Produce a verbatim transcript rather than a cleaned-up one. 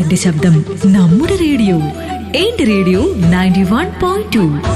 മനസ്സിന്റെ ശബ്ദം നമ്മുടെ റേഡിയോ എന്റെ radio ninety one point two.